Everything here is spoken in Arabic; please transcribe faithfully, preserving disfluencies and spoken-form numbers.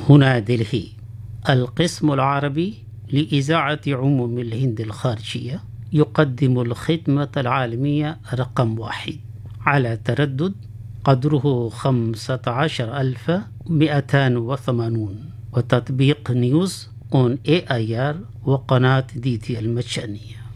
هنا دلهي. القسم العربي لإذاعة عموم الهند الخارجية يقدم الخدمة العالمية رقم واحد على تردد قدره خمسة عشر ألف ومئتين وثمانون، وتطبيق نيوز اون اي اي ار وقناة دي تي المجانية.